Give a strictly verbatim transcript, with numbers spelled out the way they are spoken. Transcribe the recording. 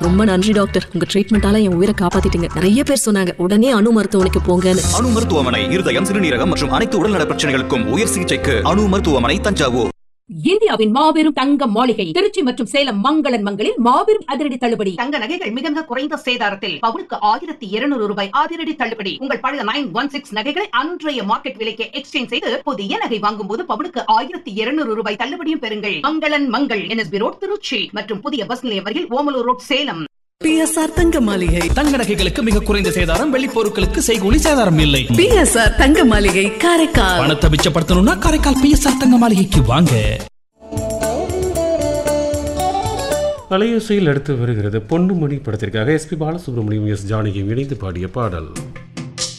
ரொம்ப நன்றி டாக்டர், உங்க ட்ரீட்மெண்டால என் உயிரை காப்பாத்திட்டீங்க. நிறைய பேர் சொன்னாங்க உடனே அணு மருத்துவமனைக்கு போங்கன்னு. அணு மருத்துவமனை இருதயம், சிறுநீரகம் மற்றும் அனைத்து உடல்நல பிரச்சனைகளுக்கும் உயர் சிகிச்சைக்கு அணு மருத்துவமனை, தஞ்சாவூர். இந்தியாவின் மாபெரும் தங்க மாளிகை திருச்சி மற்றும் சேலம் மங்களன் மங்களில் மாபெரும் அதிரடி தள்ளுபடி. தங்க நகைகள் மிக மிக குறைந்த சேதாரத்தில் பவுனுக்கு ஆயிரத்தி இருநூறு ரூபாய் அதிரடி தள்ளுபடி. உங்கள் பழைய நைன் ஒன் சிக்ஸ் நகைகளை அன்றைய மார்க்கெட் விலைக்கு எக்ஸ்சேஞ்ச் செய்து புதிய நகை வாங்கும் போது பவுனுக்கு ஆயிரத்தி இருநூறு ரூபாய் தள்ளுபடியும் பெறுங்கள். மங்களன் மங்கள் என்எஸ்பி ரோட் திருச்சி மற்றும் புதிய பஸ் நிலையம் அருகில் ஓமலூர் ரோட் சேலம். பிஎஸ்ஆர் தங்க மாளிகை தங்க நகைகளுக்கு மிக குறைந்த சேதாரம், வெள்ளி பொருட்களுக்கு செய்கூலி சேதாரம் இல்லை. பிஎஸ்ஆர் தங்க மாளிகை காரைக்கால். பணத்தை மிச்சப்படுத்தணும்னா காரைக்கால் பிஎஸ்ஆர் தங்க மாளிகைக்கு வாங்க. அலையோசையில் அடுத்து வருகிறது பொன்னுமணி படத்திற்காக எஸ்பி பாலசுப்ரமணியம், எஸ் ஜானகியும் இணைந்து பாடிய பாடல்.